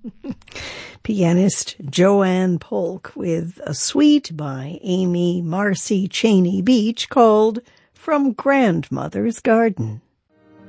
Pianist Joanne Polk with a suite by Amy Marcy Cheney Beach called From Grandmother's Garden.